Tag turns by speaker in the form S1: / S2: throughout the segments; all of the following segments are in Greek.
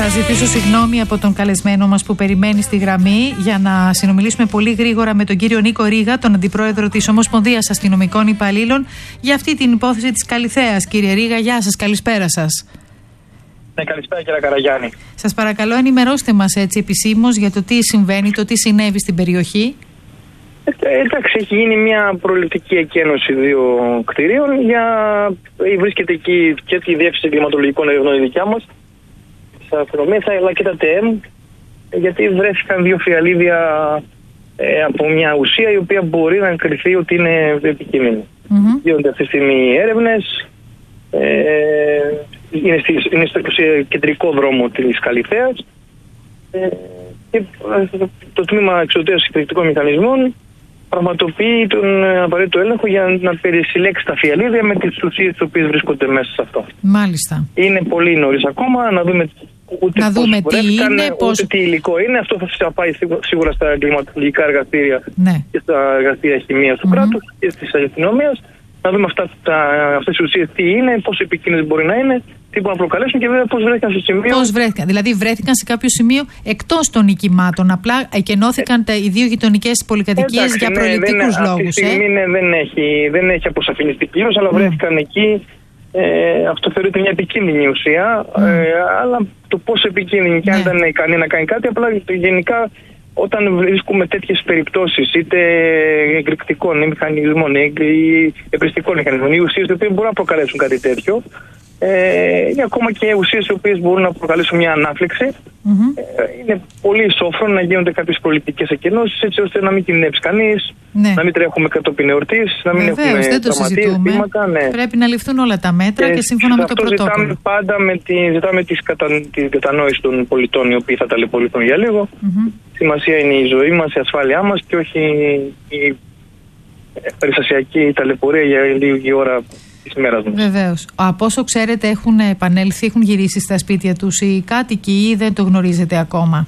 S1: ζητήσω συγγνώμη από τον καλεσμένο μας που περιμένει στη γραμμή για να συνομιλήσουμε πολύ γρήγορα με τον κύριο Νίκο Ρήγα, τον Αντιπρόεδρο της Ομοσπονδίας Αστυνομικών Υπαλλήλων, για αυτή την υπόθεση της Καλιθέας. Κύριε Ρήγα, γεια σας, καλησπέρα σας.
S2: Ναι, καλησπέρα κύριε Καραγιάννη.
S1: Σας παρακαλώ, ενημερώστε μας έτσι επισήμως για το τι συμβαίνει, το τι συνέβη στην περιοχή.
S2: Εντάξει, έχει γίνει μια προληπτική εκένωση δύο κτηρίων. Βρίσκεται εκεί και η Διεύθυνση Εγκληματολογικών Ερευνών η δικιά μας, της αστυνομίας, αλλά και τα ΤΕΜ, γιατί βρέθηκαν δύο φιαλίδια από μια ουσία η οποία μπορεί να κριθεί ότι είναι επικίνδυνη. Γίνονται αυτή τη στιγμή έρευνες. Είναι στο κεντρικό δρόμο της Καλιθέας. Και το τμήμα εξωτερικών εκρηκτικών μηχανισμών πραγματοποιεί τον απαραίτητο έλεγχο για να περισυλλέξει τα φιαλίδια με τις ουσίες τις οποίες βρίσκονται μέσα σε αυτό.
S1: Μάλιστα.
S2: Είναι πολύ νωρίς ακόμα να δούμε
S1: τι είναι,
S2: ούτε τι υλικό είναι. Αυτό θα πάει σίγουρα στα εγκληματολογικά εργαστήρια και στα εργαστήρια χημείας του κράτους και της αστυνομίας. Να δούμε αυτές οι ουσίες τι είναι, πόσο επικίνδυνες μπορεί να είναι, τι μπορούν να προκαλέσουν και βέβαια πώς βρέθηκαν στο σημείο.
S1: Πώς βρέθηκαν, δηλαδή βρέθηκαν σε κάποιο σημείο εκτός των οικημάτων. Απλά εκενώθηκαν οι δύο γειτονικές πολυκατοικίες για προληπτικούς λόγους.
S2: Αυτή τη στιγμή δεν έχει αποσαφινιστεί πλήρως, αλλά βρέθηκαν εκεί. Αυτό θεωρείται μια επικίνδυνη ουσία, αλλά το πόσο επικίνδυνη και αν δεν είναι ικανή να κάνει κάτι, απλά γενικά. Όταν βρίσκουμε τέτοιες περιπτώσεις, είτε εκρηκτικών μηχανισμών ή εμπριστικών μηχανισμών, οι ουσίες οι οποίες μπορούν να προκαλέσουν κάτι τέτοιο, ή ακόμα και ουσίες οι οποίες μπορούν να προκαλέσουν μια ανάφλεξη, είναι πολύ σόφρον να γίνονται κάποιες προληπτικές εκενώσεις, έτσι ώστε να μην κινδυνεύσει κανείς, να μην τρέχουμε κατόπιν εορτής, να μην έχουμε τραυματίες, θύματα.
S1: Πρέπει να ληφθούν όλα τα μέτρα και σύμφωνα με το πρωτόκολλο.
S2: Ζητάμε πάντα ζητάμε την κατανόηση των πολιτών, οι οποίοι θα ταλαιπωρηθούν για λίγο. Σημασία είναι η ζωή μας, η ασφάλειά μας και όχι η περιστασιακή ταλαιπωρία για λίγη ώρα της ημέρας μας.
S1: Βεβαίως. Από όσο ξέρετε έχουν επανέλθει, έχουν γυρίσει στα σπίτια τους οι κάτοικοι ή δεν το γνωρίζετε ακόμα?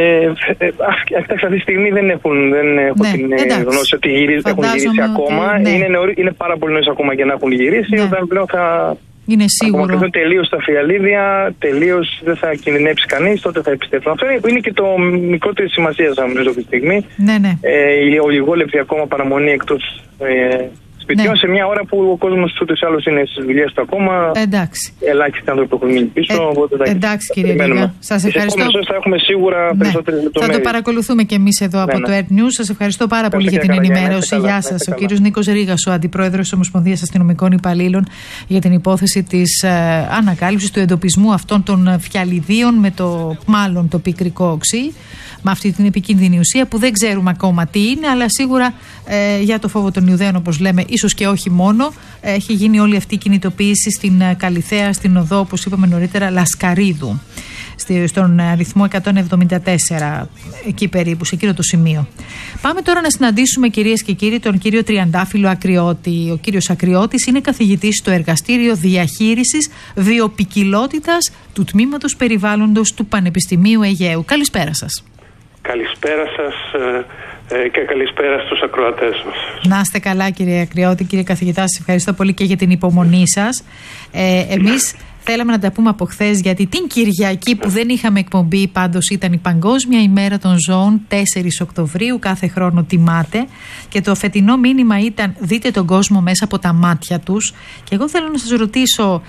S2: Αυτή τη στιγμή δεν έχω την γνώση ότι έχουν γυρίσει ακόμα. Είναι πάρα πολύ νωρίς ακόμα για να έχουν γυρίσει. Όταν πλέον θα
S1: είναι σίγουρο.
S2: Απομακρυνθούν τελείως τα φιαλίδια, τελείως δεν θα κινδυνεύσει κανείς, τότε θα επιστρέψουν. Αυτό είναι και το μικρότερη σημασία αυτή τη στιγμή. Η ολιγόλεπτη ακόμα παραμονή εκτός σπιτιών σε μια ώρα που ο κόσμος ούτως ή άλλως είναι στις δουλειές του ακόμα.
S1: Εντάξει.
S2: Ελάχιστοι άνθρωποι έχουν μείνει πίσω.
S1: Εντάξει κύριε Ρήγα. Σας ευχαριστώ.
S2: Θα έχουμε σίγουρα περισσότερες λεπτομέρειες.
S1: Θα το παρακολουθούμε και εμείς εδώ από το Earth News. Σας ευχαριστώ πάρα πολύ για την ενημέρωση. Γεια σας. Ο κύριος Νίκος Ρήγας, ο Αντιπρόεδρος της Ομοσπονδίας Αστυνομικών Υπαλλήλων, για την υπόθεση της ανακάλυψης του εντοπισμού αυτών των φιαλιδίων με το μάλλον το πικρικό οξύ, με αυτή την επικίνδυνη ουσία που δεν ξέρουμε ακόμα τι είναι, αλλά σίγουρα για το φόβο των Ιουδαίων, όπως λέμε, ίσως και όχι μόνο, έχει γίνει όλη αυτή η κινητοποίηση στην Καλιθέα, στην οδό, όπως είπαμε νωρίτερα, Λασκαρίδου, στον αριθμό 174, εκεί περίπου, σε εκείνο το σημείο. Πάμε τώρα να συναντήσουμε, κυρίες και κύριοι, τον κύριο Τριαντάφυλλο Ακριώτη. Ο κύριος Ακριώτης είναι καθηγητής στο Εργαστήριο Διαχείρισης Βιοποικιλότητας του Τμήματος Περιβάλλοντος του Πανεπιστημίου Αιγαίου. Καλησπέρα σας.
S3: Καλησπέρα σας και καλησπέρα στους ακροατές μας.
S1: Να είστε καλά κύριε Ακριώτη, κύριε καθηγητά, σας ευχαριστώ πολύ και για την υπομονή σας. Εμείς θέλαμε να τα πούμε από χθες, γιατί την Κυριακή που δεν είχαμε εκπομπή, πάντως ήταν η Παγκόσμια ημέρα των ζώων, 4 Οκτωβρίου, κάθε χρόνο τιμάται, και το φετινό μήνυμα ήταν «Δείτε τον κόσμο μέσα από τα μάτια τους». Και εγώ θέλω να σας ρωτήσω,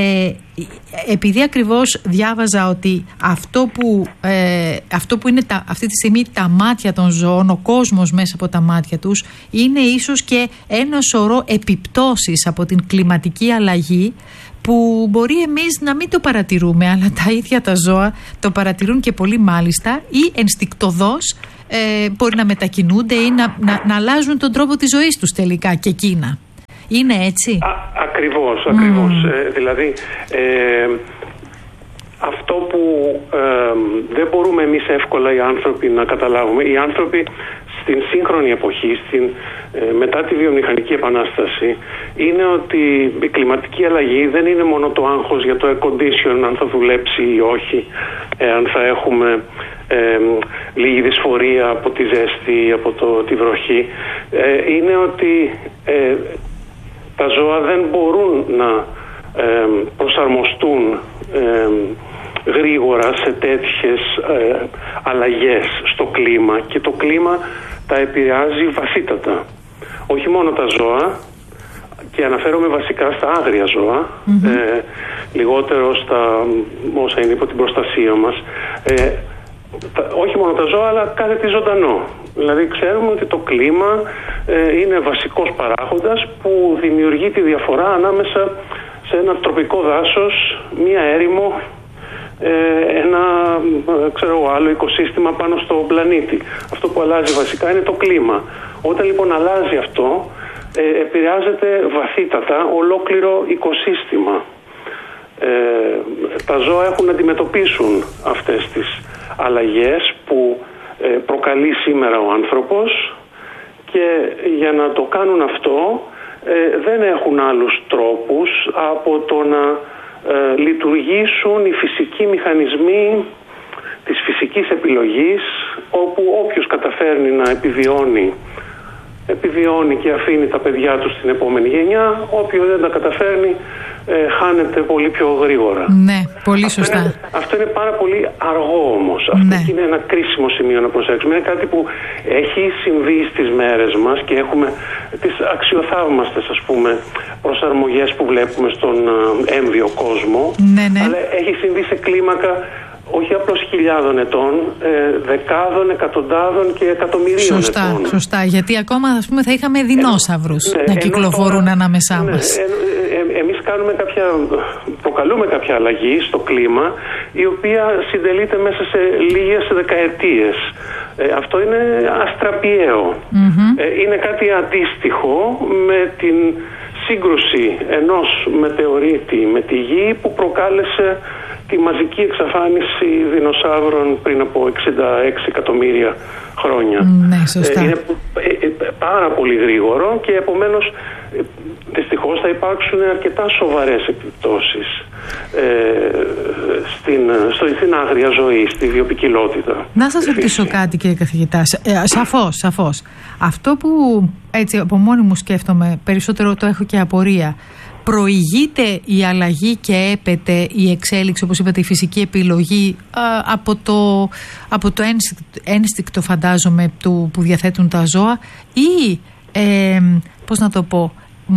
S1: επειδή ακριβώς διάβαζα ότι αυτό που είναι αυτή τη στιγμή τα μάτια των ζώων, ο κόσμος μέσα από τα μάτια τους, είναι ίσως και ένα σωρό επιπτώσεις από την κλιματική αλλαγή, που μπορεί εμείς να μην το παρατηρούμε, αλλά τα ίδια τα ζώα το παρατηρούν και πολύ μάλιστα, ή ενστικτωδώς μπορεί να μετακινούνται ή να αλλάζουν τον τρόπο της ζωής τους τελικά και εκείνα. Είναι έτσι?
S3: Ακριβώς. Δηλαδή αυτό που δεν μπορούμε εμείς εύκολα οι άνθρωποι να καταλάβουμε, οι άνθρωποι στην σύγχρονη εποχή, μετά τη βιομηχανική επανάσταση, είναι ότι η κλιματική αλλαγή δεν είναι μόνο το άγχος για το air condition, αν θα δουλέψει ή όχι, αν θα έχουμε λίγη δυσφορία από τη ζέστη, από τη βροχή. Είναι ότι τα ζώα δεν μπορούν να προσαρμοστούν γρήγορα σε τέτοιες αλλαγές στο κλίμα, και το κλίμα τα επηρεάζει βασίτατα. Όχι μόνο τα ζώα, και αναφέρομαι βασικά στα άγρια ζώα, λιγότερο στα όσα είναι υπό την προστασία μας. Όχι μόνο τα ζώα, αλλά κάθε τι ζωντανό. Δηλαδή ξέρουμε ότι το κλίμα είναι βασικός παράγοντας που δημιουργεί τη διαφορά ανάμεσα σε ένα τροπικό δάσος, μία έρημο, ένα άλλο οικοσύστημα πάνω στο πλανήτη. Αυτό που αλλάζει βασικά είναι το κλίμα. Όταν λοιπόν αλλάζει αυτό, επηρεάζεται βαθύτατα ολόκληρο οικοσύστημα. Τα ζώα έχουν να αντιμετωπίσουν αυτές τις αλλαγές που προκαλεί σήμερα ο άνθρωπος, και για να το κάνουν αυτό δεν έχουν άλλους τρόπους από το να λειτουργήσουν οι φυσικοί μηχανισμοί της φυσικής επιλογής, όπου όποιος καταφέρνει να επιβιώνει και αφήνει τα παιδιά του στην επόμενη γενιά, όποιος δεν τα καταφέρνει χάνεται πολύ πιο γρήγορα.
S1: Ναι, πολύ σωστά.
S3: Αυτό είναι πάρα πολύ αργό όμως. Αυτό είναι ένα κρίσιμο σημείο να προσέξουμε. Είναι κάτι που έχει συμβεί στις μέρες μας και έχουμε τις αξιοθαύμαστες, ας πούμε, προσαρμογές που βλέπουμε στον έμβιο κόσμο.
S1: Ναι.
S3: Αλλά έχει συμβεί σε κλίμακα όχι απλώς χιλιάδων ετών, δεκάδων, εκατοντάδων και εκατομμυρίων ετών.
S1: Σωστά, γιατί ακόμα, ας πούμε, θα είχαμε δεινόσαυρους να κυκλοφορούν ανάμεσά μας.
S3: Εμείς προκαλούμε κάποια αλλαγή στο κλίμα, η οποία συντελείται μέσα σε λίγες δεκαετίες. Αυτό είναι αστραπιαίο. Είναι κάτι αντίστοιχο με την σύγκρουση ενός μετεωρίτη με τη Γη που προκάλεσε τη μαζική εξαφάνιση δεινοσαύρων πριν από 66 εκατομμύρια χρόνια.
S1: Ναι, σωστά. Είναι
S3: πάρα πολύ γρήγορο, και επομένως δυστυχώς θα υπάρξουν αρκετά σοβαρές επιπτώσεις στην άγρια ζωή, στη βιοποικιλότητα.
S1: Να σας ρωτήσω κάτι, κύριε καθηγητά. Σαφώς. Αυτό που έτσι από μόνη μου σκέφτομαι, περισσότερο το έχω και απορία. Προηγείται η αλλαγή και έπεται η εξέλιξη, όπως είπατε, η φυσική επιλογή από το ένστικτο, φαντάζομαι, που διαθέτουν τα ζώα, ή πώς να το πω,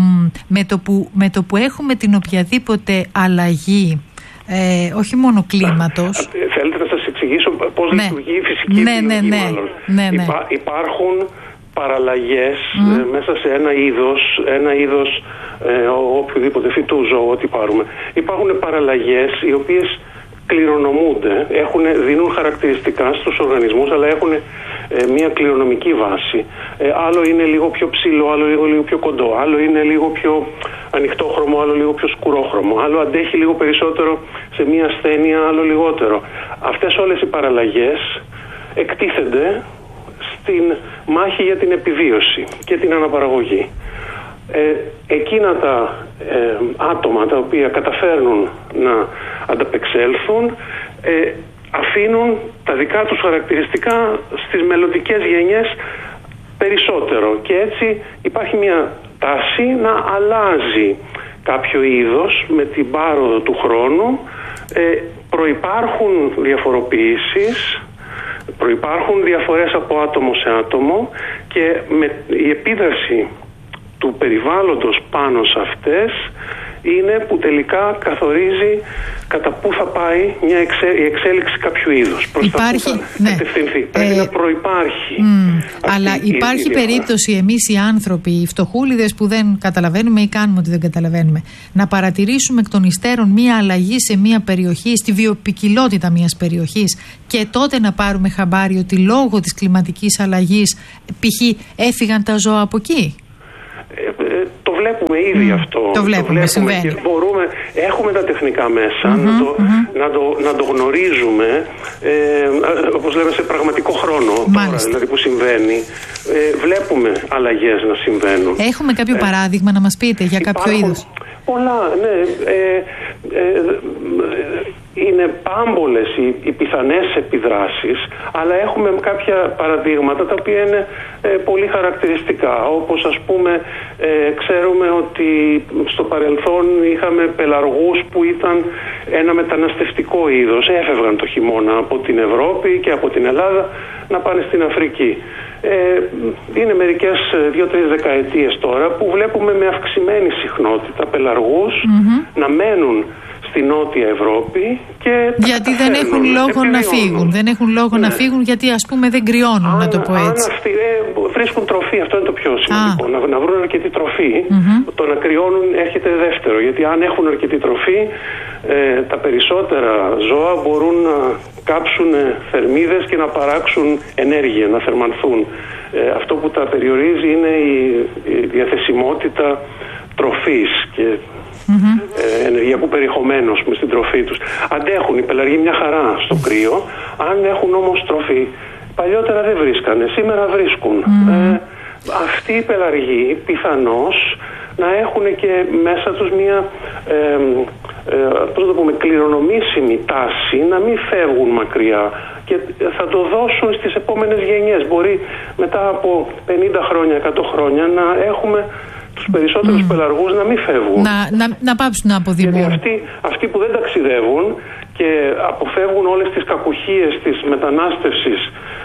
S1: με το που έχουμε την οποιαδήποτε αλλαγή, όχι μόνο κλίματος.
S3: Θέλετε να σας εξηγήσω πώς λειτουργεί η φυσική επιλογή, μάλλον.
S1: Ναι.
S3: Υπάρχουν παραλλαγές μέσα σε ένα είδος οποιοδήποτε φυτού, ζώου, ό,τι πάρουμε. Υπάρχουν παραλλαγές οι οποίες κληρονομούνται, δίνουν χαρακτηριστικά στους οργανισμούς, αλλά έχουν μια κληρονομική βάση. Άλλο είναι λίγο πιο ψηλό, άλλο λίγο πιο κοντό, άλλο είναι λίγο πιο ανοιχτόχρωμο, άλλο λίγο πιο σκουρόχρωμο, άλλο αντέχει λίγο περισσότερο σε μια ασθένεια, άλλο λιγότερο. Αυτές όλες οι παραλλαγές εκτίθενται στην μάχη για την επιβίωση και την αναπαραγωγή. Εκείνα τα άτομα τα οποία καταφέρνουν να ανταπεξέλθουν αφήνουν τα δικά τους χαρακτηριστικά στις μελλοντικές γενιές περισσότερο, και έτσι υπάρχει μια τάση να αλλάζει κάποιο είδος με την πάροδο του χρόνου. Προϋπάρχουν διαφοροποιήσεις, προϋπάρχουν διαφορές από άτομο σε άτομο, και με η επίδραση του περιβάλλοντος πάνω σε αυτές είναι που τελικά καθορίζει κατά πού θα πάει η εξέλιξη κάποιου είδους. Προς
S1: υπάρχει,
S3: τα πού θα κατευθυνθεί. Πρέπει να προϋπάρχει.
S1: Αλλά υπάρχει περίπτωση εμείς οι άνθρωποι, οι φτωχούλιδες που δεν καταλαβαίνουμε ή κάνουμε ότι δεν καταλαβαίνουμε, να παρατηρήσουμε εκ των υστέρων μία αλλαγή σε μία περιοχή, στη βιοποικιλότητα μιας περιοχής, και τότε να πάρουμε χαμπάρι ότι λόγω της κλιματικής αλλαγής π.χ. έφυγαν τα ζώα από εκεί.
S3: Το βλέπουμε ήδη αυτό.
S1: Το βλέπουμε, συμβαίνει.
S3: Και έχουμε τα τεχνικά μέσα να το γνωρίζουμε, όπως λέμε, σε πραγματικό χρόνο. Τώρα, δηλαδή, που συμβαίνει. Βλέπουμε αλλαγές να συμβαίνουν.
S1: Έχουμε κάποιο παράδειγμα να μας πείτε για κάποιο είδος?
S3: Πολλά, ναι. είναι πάμπολες οι πιθανές επιδράσεις, αλλά έχουμε κάποια παραδείγματα τα οποία είναι πολύ χαρακτηριστικά. Όπως ας πούμε ξέρουμε ότι στο παρελθόν είχαμε πελαργούς που ήταν ένα μεταναστευτικό είδος. Έφευγαν το χειμώνα από την Ευρώπη και από την Ελλάδα να πάνε στην Αφρική. Είναι μερικές 2-3 δεκαετίες τώρα που βλέπουμε με αυξημένη συχνότητα πελαργούς να μένουν στη Νότια Ευρώπη και
S1: γιατί δεν έχουν λόγο να φύγουν. Δεν έχουν λόγο να φύγουν γιατί ας πούμε δεν κρυώνουν, να το πω έτσι.
S3: Αν αυτοί βρίσκουν τροφή, αυτό είναι το πιο σημαντικό. Να βρουν αρκετή τροφή. Το να κρυώνουν έρχεται δεύτερο. Γιατί αν έχουν αρκετή τροφή, τα περισσότερα ζώα μπορούν να κάψουν θερμίδες και να παράξουν ενέργεια, να θερμανθούν. Αυτό που τα περιορίζει είναι η διαθεσιμότητα τροφής και ενεργειακού περιεχομένου στην τροφή τους. Αντέχουν οι πελαργοί μια χαρά στο κρύο, αν έχουν όμως τροφή. Παλιότερα δεν βρίσκανε, σήμερα βρίσκουν. Αυτοί οι πελαργοί πιθανώς να έχουν και μέσα τους μια κληρονομήσιμη τάση να μην φεύγουν μακριά και θα το δώσουν στις επόμενες γενιές. Μπορεί μετά από 50 χρόνια, 100 χρόνια να έχουμε τους περισσότερους πελαργούς να μην φεύγουν.
S1: Να πάψουν να αποδημούν.
S3: Γιατί αυτοί που δεν ταξιδεύουν και αποφεύγουν όλες τις κακουχίες της μετανάστευσης,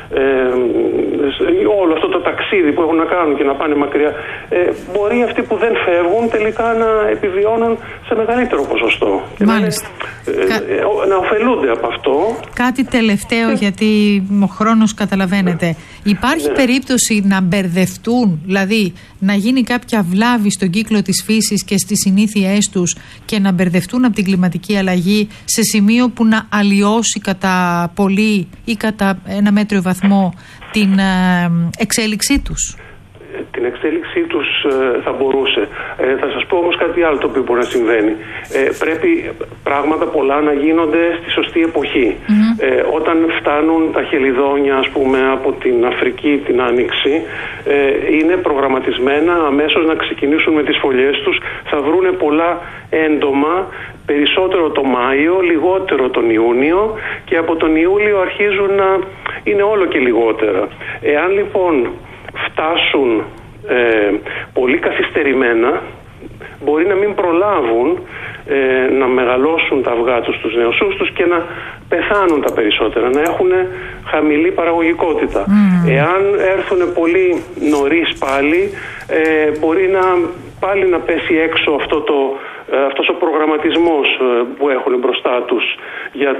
S3: όλο αυτό το ταξίδι που έχουν να κάνουν και να πάνε μακριά, μπορεί αυτοί που δεν φεύγουν τελικά να επιβιώνουν σε μεγαλύτερο ποσοστό.
S1: Μάλιστα.
S3: Να ωφελούνται από αυτό.
S1: Κάτι τελευταίο, γιατί ο χρόνος καταλαβαίνετε. Υπάρχει περίπτωση να μπερδευτούν, δηλαδή να γίνει κάποια βλάβη στον κύκλο της φύσης και στις συνήθειές τους και να μπερδευτούν από την κλιματική αλλαγή σε σημείο που να αλλοιώσει κατά πολύ ή κατά ένα μέτριο βαθμό την εξέλιξή τους?
S3: Την εξέλιξή τους θα μπορούσε. Θα σας πω όμως κάτι άλλο το οποίο μπορεί να συμβαίνει. Πρέπει πράγματα πολλά να γίνονται στη σωστή εποχή. Όταν φτάνουν τα χελιδόνια, ας πούμε, από την Αφρική την Άνοιξη, είναι προγραμματισμένα αμέσως να ξεκινήσουν με τις φωλιές τους. Θα βρούνε πολλά έντομα, περισσότερο το Μάιο, λιγότερο τον Ιούνιο, και από τον Ιούλιο αρχίζουν να είναι όλο και λιγότερα. Εάν λοιπόν φτάσουν πολύ καθυστερημένα, μπορεί να μην προλάβουν να μεγαλώσουν τα αυγά τους, τους νεοσούς τους, και να πεθάνουν τα περισσότερα, να έχουν χαμηλή παραγωγικότητα. Εάν έρθουν πολύ νωρίς πάλι, μπορεί πάλι να πέσει έξω αυτός ο προγραμματισμός που έχουν μπροστά τους για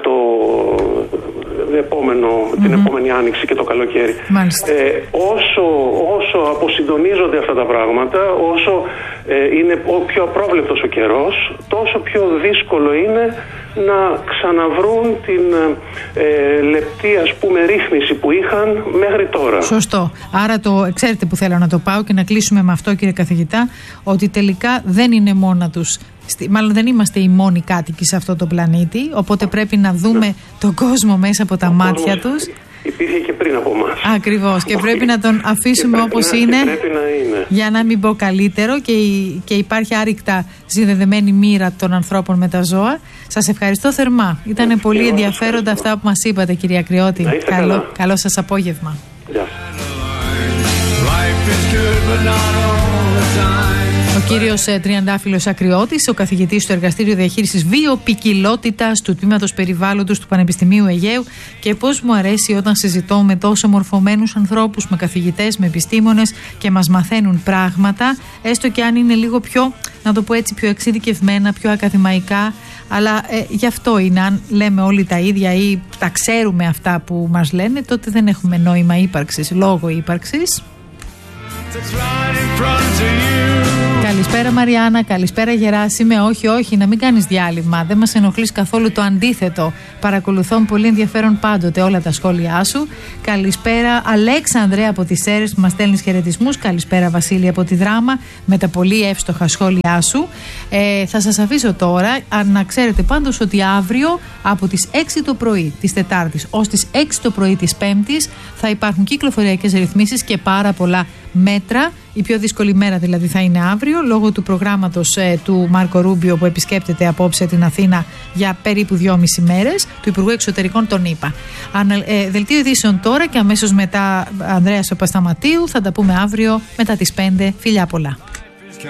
S3: την επόμενη άνοιξη και το καλοκαίρι. Όσο αποσυντονίζονται αυτά τα πράγματα, όσο είναι πιο απρόβλεπτος ο καιρός, τόσο πιο δύσκολο είναι να ξαναβρούν την λεπτή, ας πούμε, ρύθμιση που είχαν μέχρι τώρα.
S1: Σωστό. Άρα ξέρετε που θέλω να το πάω και να κλείσουμε με αυτό, κύριε καθηγητά, ότι τελικά δεν είναι μόνα τους. Μάλλον δεν είμαστε οι μόνοι κάτοικοι σε αυτό το πλανήτη, οπότε πρέπει να δούμε τον κόσμο μέσα από τα μάτια τους.
S3: Υπήρχε και πριν από εμάς.
S1: Ακριβώς. Και πρέπει να τον αφήσουμε όπως είναι, για να μην πω καλύτερο, και υπάρχει άρρηκτα συνδεδεμένη μοίρα των ανθρώπων με τα ζώα. Σας ευχαριστώ θερμά. Ήταν πολύ ενδιαφέροντα αυτά που μας είπατε, κυρία Ακριώτη. Καλό σας απόγευμα. Ο κύριος Τριαντάφυλλος Ακριώτης, ο καθηγητής στο Εργαστήριο Διαχείρισης Βιοποικιλότητας του Τμήματος Περιβάλλοντος του Πανεπιστημίου Αιγαίου, και πώς μου αρέσει όταν συζητώ με τόσο μορφωμένους ανθρώπους, με καθηγητές, με επιστήμονες, και μας μαθαίνουν πράγματα, έστω και αν είναι λίγο πιο, να το πω έτσι, πιο εξειδικευμένα, πιο ακαδημαϊκά, αλλά γι' αυτό είναι. Αν λέμε όλοι τα ίδια ή τα ξέρουμε αυτά που μας λένε, τότε δεν έχουμε νόημα ύπαρξης, λόγο ύπαρξης. Καλησπέρα Μαριάννα, καλησπέρα Γεράσιμε. Όχι, να μην κάνεις διάλειμμα. Δεν μας ενοχλείς καθόλου, το αντίθετο. Παρακολουθώ με πολύ ενδιαφέρον πάντοτε όλα τα σχόλιά σου. Καλησπέρα Αλέξανδρε από τις Σέρρες που μας στέλνεις χαιρετισμούς. Καλησπέρα Βασίλη από τη Δράμα με τα πολύ εύστοχα σχόλιά σου. Θα σας αφήσω τώρα. Να ξέρετε πάντως ότι αύριο από τις 6 το πρωί της Τετάρτης ως τις 6 το πρωί της Πέμπτης θα υπάρχουν κυκλοφοριακές ρυθμίσεις και πάρα πολλά μέτρα. Η πιο δύσκολη μέρα δηλαδή θα είναι αύριο, λόγω του προγράμματος του Μάρκο Ρούμπιο που επισκέπτεται απόψε την Αθήνα για περίπου 2,5 μέρες, του Υπουργού Εξωτερικών τον ΗΠΑ. Δελτίο ειδήσεων τώρα και αμέσως μετά Ανδρέας Παπασταματίου. Θα τα πούμε αύριο μετά τις 5. Φιλιά πολλά.